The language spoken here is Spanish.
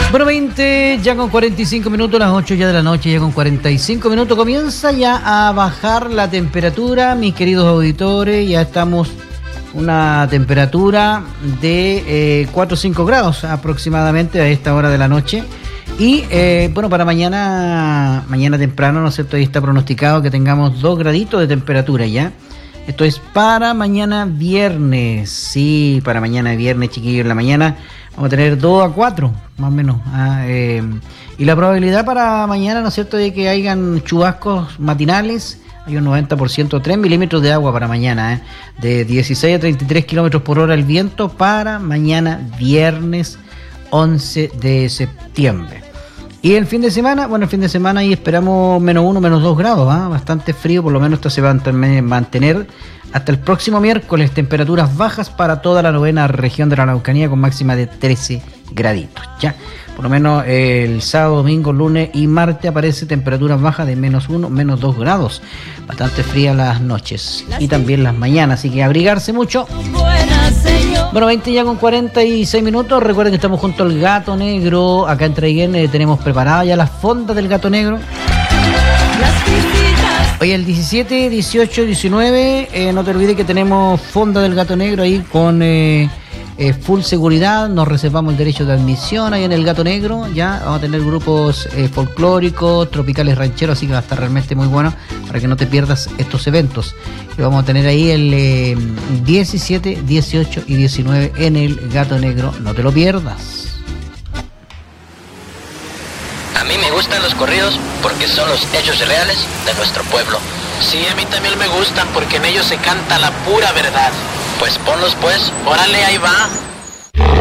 Bueno, 20 ya con 45 minutos, las 8 ya de la noche, ya con 45 minutos. Comienza ya a bajar la temperatura, mis queridos auditores. Ya estamos una temperatura de 4 o 5 grados aproximadamente a esta hora de la noche. Y bueno, para mañana temprano, ¿no es cierto? Ahí está pronosticado que tengamos 2 graditos de temperatura ya. Esto es para mañana viernes. Sí, para mañana viernes, chiquillos, en la mañana vamos a tener 2 a 4, más o menos. Y la probabilidad para mañana, ¿no es cierto?, de que hayan chubascos matinales. Hay un 90%, 3 milímetros de agua para mañana, de 16 a 33 kilómetros por hora el viento para mañana viernes 11 de septiembre. Y el fin de semana, ahí esperamos -1, -2 grados, bastante frío, por lo menos esto se va a mantener hasta el próximo miércoles, temperaturas bajas para toda la novena región de la Araucanía con máxima de 13 graditos, ya. Por lo menos el sábado, domingo, lunes y martes aparece temperaturas bajas de -1, -2 grados. Bastante frías las noches y también las mañanas, así que abrigarse mucho. Bueno, 20 ya con 46 minutos. Recuerden que estamos junto al Gato Negro. Acá en Traiguén tenemos preparadas ya las fondas del Gato Negro. Hoy el 17, 18, 19, no te olvides que tenemos fonda del Gato Negro ahí con full seguridad. Nos reservamos el derecho de admisión ahí en el Gato Negro. Ya vamos a tener grupos folclóricos, tropicales, rancheros, así que va a estar realmente muy bueno para que no te pierdas estos eventos. Y vamos a tener ahí el 17, 18 y 19 en el Gato Negro. No te lo pierdas. A mí me gustan los corridos porque son los hechos reales de nuestro pueblo. Sí, a mí también me gustan porque en ellos se canta la pura verdad. Pues ponlos pues, órale, ahí va.